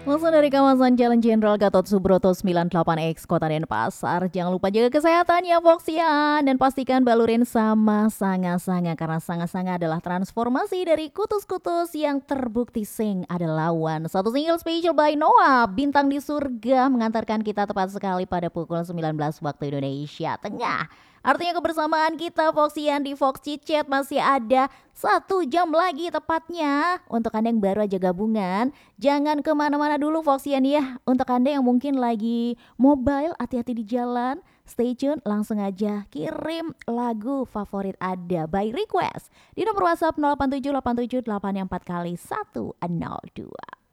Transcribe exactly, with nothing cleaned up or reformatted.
Langsung dari kawasan Jalan Jenderal Gatot Subroto sembilan puluh delapan X Kota Denpasar. Jangan lupa jaga kesehatan ya Foxian. Dan pastikan balurin sama sanga-sanga. Karena sanga-sanga adalah transformasi dari kutus-kutus yang terbukti sing ada lawan. Satu single special by Noah, Bintang di Surga, mengantarkan kita tepat sekali pada pukul sembilan belas waktu Indonesia Tengah. Artinya kebersamaan kita Foxian di Foxy Chat masih ada satu jam lagi tepatnya. Untuk Anda yang baru aja gabungan, jangan kemana-mana dulu Foxian ya. Untuk Anda yang mungkin lagi mobile, hati-hati di jalan, stay tune, langsung aja kirim lagu favorit Anda by request di nomor WhatsApp nol delapan tujuh delapan tujuh delapan empat kali satu nol dua.